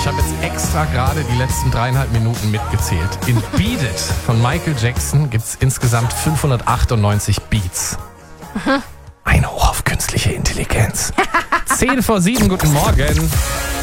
habe jetzt extra gerade die letzten 3,5 Minuten mitgezählt. In Beat It von Michael Jackson gibt es insgesamt 598 Beats. Ein Hoch auf künstliche Intelligenz. 6:10, guten Morgen.